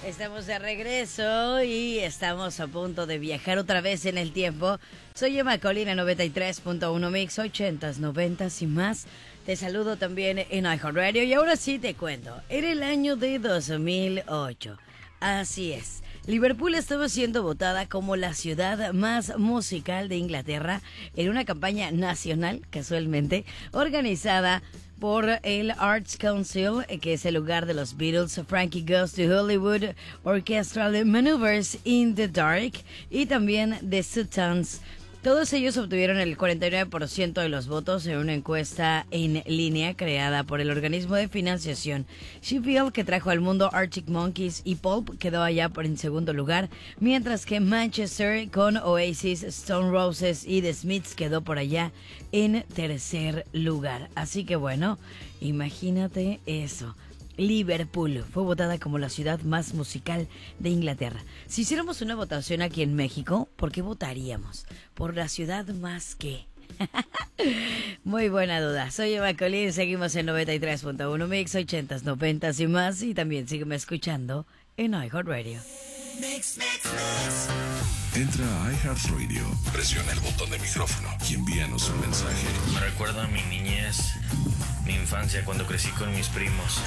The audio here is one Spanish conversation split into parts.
Estamos de regreso y estamos a punto de viajar otra vez en el tiempo. Soy Emma Colina, 93.1 Mix, 80s, 90s y más. Te saludo también en iHeartRadio y ahora sí te cuento. Era el año de 2008. Así es. Liverpool estaba siendo votada como la ciudad más musical de Inglaterra en una campaña nacional, casualmente, organizada por el Arts Council, que es el lugar de los Beatles, Frankie Goes to Hollywood, Orchestral Maneuvers in the Dark y también The Sultans. Todos ellos obtuvieron el 49% de los votos en una encuesta en línea creada por el organismo de financiación Sheffield, que trajo al mundo Arctic Monkeys, y Pulp quedó allá en segundo lugar, mientras que Manchester con Oasis, Stone Roses y The Smiths quedó por allá en tercer lugar. Así que bueno, imagínate eso. Liverpool fue votada como la ciudad más musical de Inglaterra. Si hiciéramos una votación aquí en México, ¿por qué votaríamos? ¿Por la ciudad más qué? Muy buena duda. Soy Eva Colín, seguimos en 93.1 Mix, 80s, 90s y más. Y también sígueme escuchando en iHeartRadio. Mix, mix, mix. Entra a iHeartRadio, presiona el botón de micrófono y envíanos un mensaje. Me recuerda a mi niñez, mi infancia cuando crecí con mis primos.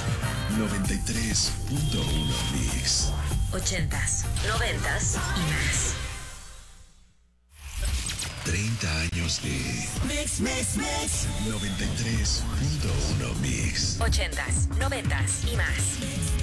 93.1 Mix. 80s, 90s y más. 30 años de Mix, mix, mix. 93.1 Mix. 80s, 90s y más.